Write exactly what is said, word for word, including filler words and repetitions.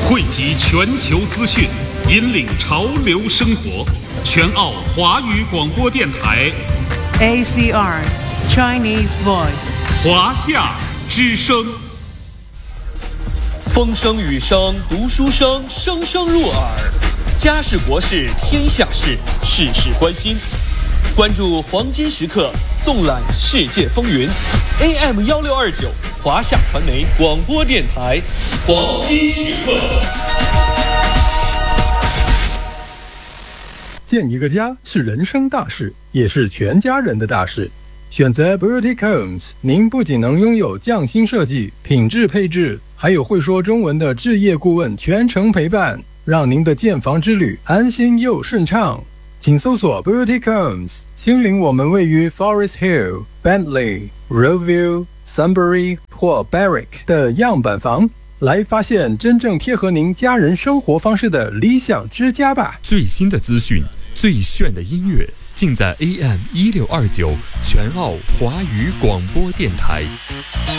汇集全球资讯，引领潮流生活。全澳华语广播电台 A C R Chinese Voice 华夏之声。 风声雨声读书声，声声入耳。家事国事天下事，事事关心。关注黄金时刻，纵览世界风云。A M 幺六二九华夏传媒广播电台，黄金时刻。 建一个家是人生大事，也是全家人的大事。选择 Boutique Homes， 您不仅能拥有匠心设计、品质配置，还有会说中文的置业顾问全程陪伴，让您的建房之旅安心又顺畅。请搜索 Boutique Homes， 亲临我们位于 Forest Hill、Bentley、Roeville、Sunbury 或 Berwick 的样板房，来发现真正贴合您家人生活方式的理想之家吧。 最新的资讯，最炫的音乐，尽在 A M 一六二九全澳华语广播电台。